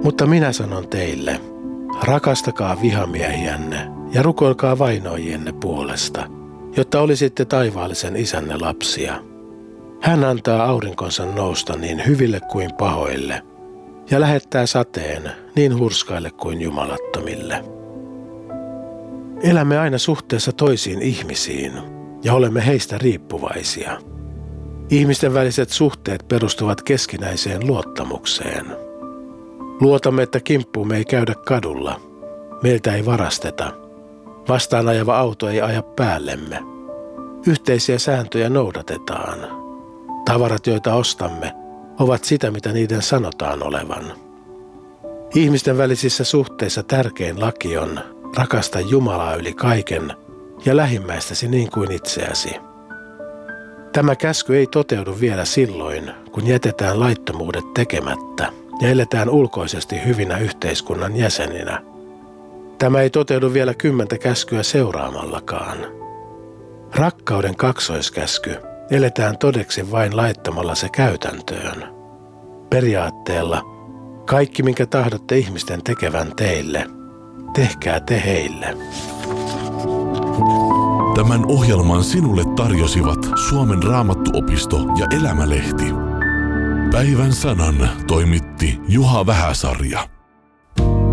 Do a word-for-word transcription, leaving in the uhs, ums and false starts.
Mutta minä sanon teille, rakastakaa vihamiehiänne ja rukoilkaa vainoajienne puolesta, jotta olisitte taivaallisen isänne lapsia. Hän antaa aurinkonsa nousta niin hyville kuin pahoille ja lähettää sateen niin hurskaille kuin jumalattomille. Elämme aina suhteessa toisiin ihmisiin ja olemme heistä riippuvaisia. Ihmisten väliset suhteet perustuvat keskinäiseen luottamukseen. Luotamme, että kimppuumme ei käydä kadulla, meiltä ei varasteta, vastaan ajava auto ei aja päällemme. Yhteisiä sääntöjä noudatetaan. Tavarat, joita ostamme, ovat sitä, mitä niiden sanotaan olevan. Ihmisten välisissä suhteissa tärkein laki on rakasta Jumalaa yli kaiken ja lähimmäistäsi niin kuin itseäsi. Tämä käsky ei toteudu vielä silloin, kun jätetään laittomuudet tekemättä ja eletään ulkoisesti hyvinä yhteiskunnan jäseninä. Tämä ei toteudu vielä kymmentä käskyä seuraamallakaan. Rakkauden kaksoiskäsky eletään todeksi vain laittamalla se käytäntöön. Periaatteella, kaikki minkä tahdotte ihmisten tekevän teille, tehkää te heille. Tämän ohjelman sinulle tarjosivat Suomen Raamattuopisto ja Elämälehti. Päivän sanan toimitti Juha Vähäsarja.